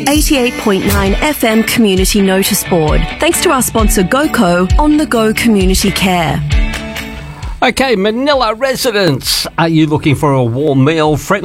88.9 FM Community Notice Board. Thanks to our sponsor GoCo, On The Go Community Care. Okay, Manila residents, are you looking for a warm meal, friendly